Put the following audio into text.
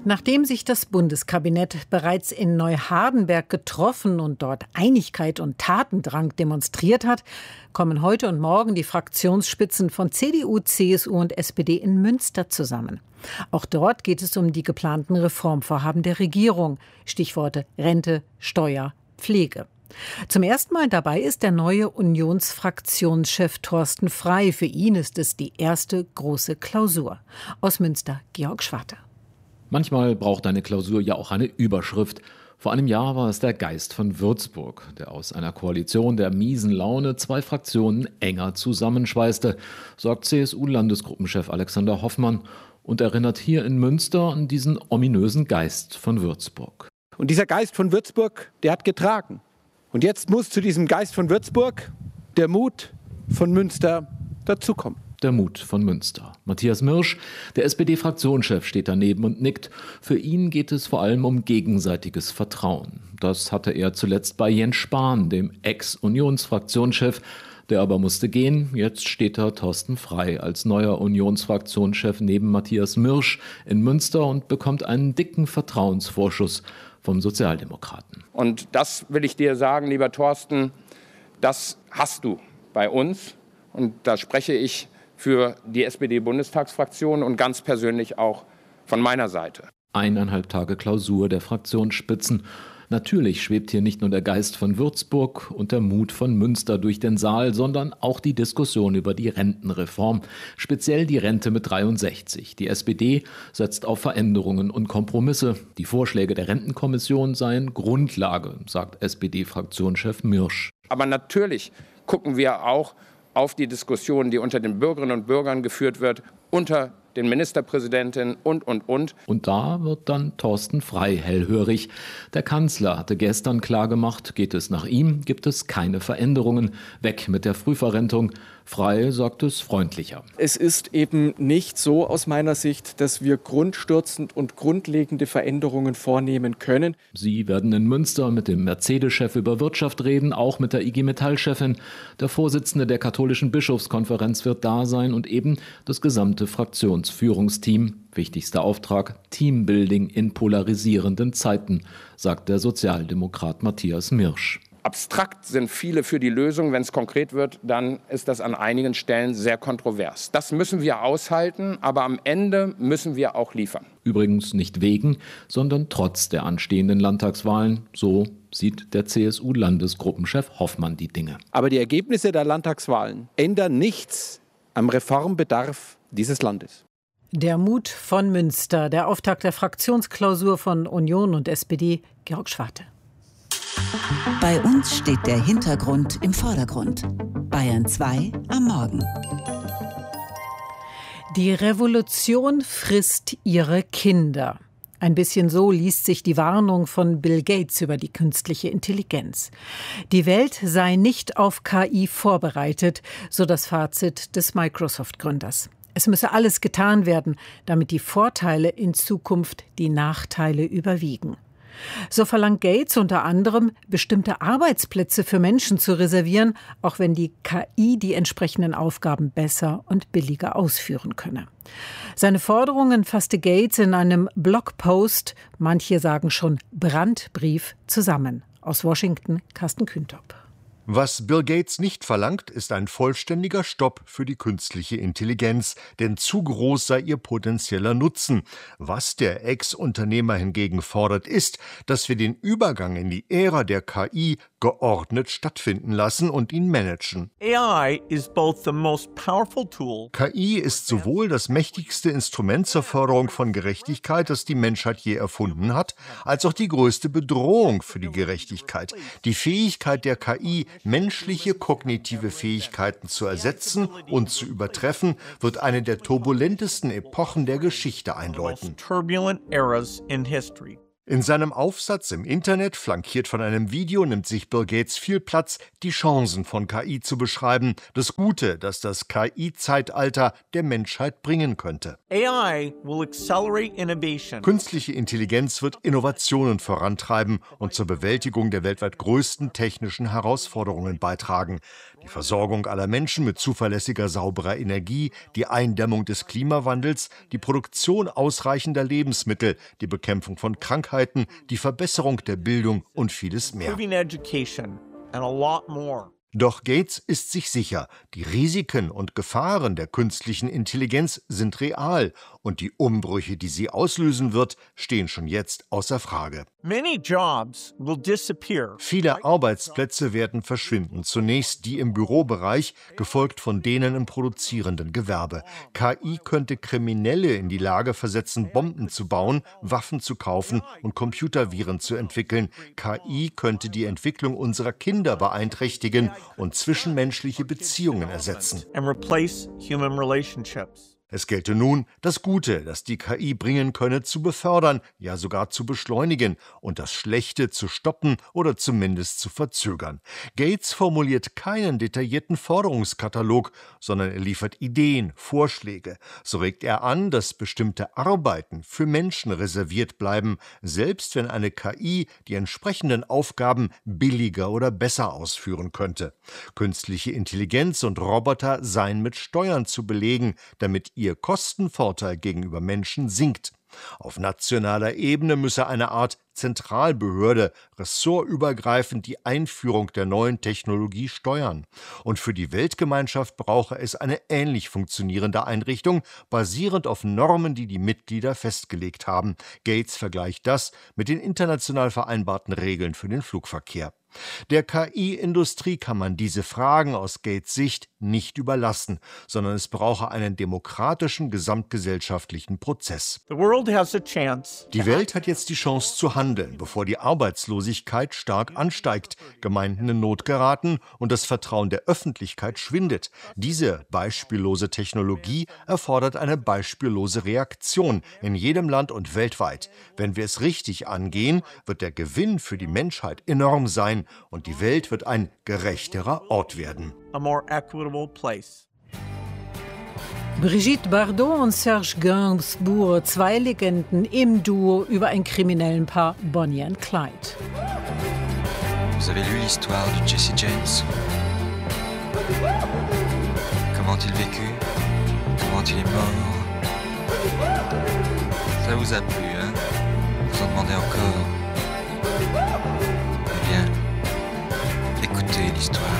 Nachdem sich das Bundeskabinett bereits in Neuhardenberg getroffen und dort Einigkeit und Tatendrang demonstriert hat, kommen heute und morgen die Fraktionsspitzen von CDU, CSU und SPD in Münster zusammen. Auch dort geht es um die geplanten Reformvorhaben der Regierung. Stichworte Rente, Steuer, Pflege. Zum ersten Mal dabei ist der neue Unionsfraktionschef Thorsten Frey. Für ihn ist es die erste große Klausur. Aus Münster, Georg Schwarte. Manchmal braucht eine Klausur ja auch eine Überschrift. Vor einem Jahr war es der Geist von Würzburg, der aus einer Koalition der miesen Laune zwei Fraktionen enger zusammenschweißte, sagt CSU-Landesgruppenchef Alexander Hoffmann und erinnert hier in Münster an diesen ominösen Geist von Würzburg. Und dieser Geist von Würzburg, der hat getragen. Und jetzt muss zu diesem Geist von Würzburg der Mut von Münster dazukommen. Der Mut von Münster. Matthias Mirsch, der SPD-Fraktionschef, steht daneben und nickt. Für ihn geht es vor allem um gegenseitiges Vertrauen. Das hatte er zuletzt bei Jens Spahn, dem Ex-Unionsfraktionschef. Der aber musste gehen. Jetzt steht da Thorsten Frey als neuer Unionsfraktionschef neben Matthias Mirsch in Münster und bekommt einen dicken Vertrauensvorschuss vom Sozialdemokraten. Und das will ich dir sagen, lieber Thorsten, das hast du bei uns. Und da spreche ich für die SPD-Bundestagsfraktion und ganz persönlich auch von meiner Seite. 1,5 Tage Klausur der Fraktionsspitzen. Natürlich schwebt hier nicht nur der Geist von Würzburg und der Mut von Münster durch den Saal, sondern auch die Diskussion über die Rentenreform, speziell die Rente mit 63. Die SPD setzt auf Veränderungen und Kompromisse. Die Vorschläge der Rentenkommission seien Grundlage, sagt SPD-Fraktionschef Mirsch. Aber natürlich gucken wir auch auf die Diskussion, die unter den Bürgerinnen und Bürgern geführt wird, unter den Ministerpräsidentinnen und. Und da wird dann Thorsten Frey hellhörig. Der Kanzler hatte gestern klargemacht, geht es nach ihm, gibt es keine Veränderungen. Weg mit der Frühverrentung. Frey sagt es freundlicher. Es ist eben nicht so aus meiner Sicht, dass wir grundstürzend und grundlegende Veränderungen vornehmen können. Sie werden in Münster mit dem Mercedes-Chef über Wirtschaft reden, auch mit der IG Metall-Chefin. Der Vorsitzende der katholischen Bischofskonferenz wird da sein und eben das gesamte Fraktionsführungsteam. Wichtigster Auftrag, Teambuilding in polarisierenden Zeiten, sagt der Sozialdemokrat Matthias Mirsch. Abstrakt sind viele für die Lösung. Wenn es konkret wird, dann ist das an einigen Stellen sehr kontrovers. Das müssen wir aushalten, aber am Ende müssen wir auch liefern. Übrigens nicht wegen, sondern trotz der anstehenden Landtagswahlen. So sieht der CSU-Landesgruppenchef Hoffmann die Dinge. Aber die Ergebnisse der Landtagswahlen ändern nichts am Reformbedarf dieses Landes. Der Mut von Münster, der Auftakt der Fraktionsklausur von Union und SPD, Georg Schwarte. Bei uns steht der Hintergrund im Vordergrund. Bayern 2 am Morgen. Die Revolution frisst ihre Kinder. Ein bisschen so liest sich die Warnung von Bill Gates über die künstliche Intelligenz. Die Welt sei nicht auf KI vorbereitet, so das Fazit des Microsoft-Gründers. Es müsse alles getan werden, damit die Vorteile in Zukunft die Nachteile überwiegen. So verlangt Gates unter anderem, bestimmte Arbeitsplätze für Menschen zu reservieren, auch wenn die KI die entsprechenden Aufgaben besser und billiger ausführen könne. Seine Forderungen fasste Gates in einem Blogpost, manche sagen schon Brandbrief, zusammen. Aus Washington, Carsten Kühntop. Was Bill Gates nicht verlangt, ist ein vollständiger Stopp für die künstliche Intelligenz, denn zu groß sei ihr potenzieller Nutzen. Was der Ex-Unternehmer hingegen fordert, ist, dass wir den Übergang in die Ära der KI geordnet stattfinden lassen und ihn managen. KI ist sowohl das mächtigste Instrument zur Förderung von Gerechtigkeit, das die Menschheit je erfunden hat, als auch die größte Bedrohung für die Gerechtigkeit. Die Fähigkeit der KI, menschliche kognitive Fähigkeiten zu ersetzen und zu übertreffen, wird eine der turbulentesten Epochen der Geschichte einläuten. In seinem Aufsatz im Internet, flankiert von einem Video, nimmt sich Bill Gates viel Platz, die Chancen von KI zu beschreiben, das Gute, das das KI-Zeitalter der Menschheit bringen könnte. AI will accelerate innovation. Künstliche Intelligenz wird Innovationen vorantreiben und zur Bewältigung der weltweit größten technischen Herausforderungen beitragen. Die Versorgung aller Menschen mit zuverlässiger, sauberer Energie, die Eindämmung des Klimawandels, die Produktion ausreichender Lebensmittel, die Bekämpfung von Krankheiten, die Verbesserung der Bildung und vieles mehr. Improving education and a lot more. Doch Gates ist sich sicher, die Risiken und Gefahren der künstlichen Intelligenz sind real und die Umbrüche, die sie auslösen wird, stehen schon jetzt außer Frage. Many jobs will disappear. Viele Arbeitsplätze werden verschwinden, zunächst die im Bürobereich, gefolgt von denen im produzierenden Gewerbe. KI könnte Kriminelle in die Lage versetzen, Bomben zu bauen, Waffen zu kaufen und Computerviren zu entwickeln. KI könnte die Entwicklung unserer Kinder beeinträchtigen und zwischenmenschliche Beziehungen ersetzen. And replace human relationships. Es gelte nun, das Gute, das die KI bringen könne, zu befördern, ja sogar zu beschleunigen und das Schlechte zu stoppen oder zumindest zu verzögern. Gates formuliert keinen detaillierten Forderungskatalog, sondern er liefert Ideen, Vorschläge. So regt er an, dass bestimmte Arbeiten für Menschen reserviert bleiben, selbst wenn eine KI die entsprechenden Aufgaben billiger oder besser ausführen könnte. Künstliche Intelligenz und Roboter seien mit Steuern zu belegen, damit ihr Kostenvorteil gegenüber Menschen sinkt. Auf nationaler Ebene müsse eine Art Zentralbehörde ressortübergreifend die Einführung der neuen Technologie steuern. Und für die Weltgemeinschaft brauche es eine ähnlich funktionierende Einrichtung, basierend auf Normen, die die Mitglieder festgelegt haben. Gates vergleicht das mit den international vereinbarten Regeln für den Flugverkehr. Der KI-Industrie kann man diese Fragen aus Gates Sicht nicht überlassen, sondern es brauche einen demokratischen gesamtgesellschaftlichen Prozess. The world has a chance. Die Welt hat jetzt die Chance zu handeln, bevor die Arbeitslosigkeit stark ansteigt, Gemeinden in Not geraten und das Vertrauen der Öffentlichkeit schwindet. Diese beispiellose Technologie erfordert eine beispiellose Reaktion in jedem Land und weltweit. Wenn wir es richtig angehen, wird der Gewinn für die Menschheit enorm sein und die Welt wird ein gerechterer Ort werden. A more equitable place. Brigitte Bardot und Serge Gainsbourg, zwei Legenden im Duo über ein Kriminellenpaar Bonnie and Clyde. Vous avez lu l'histoire de Jesse James? Comment il vécu? Comment il est mort? Ça vous a plu, hein? Vous en demandez encore? Eh bien, écoutez l'histoire.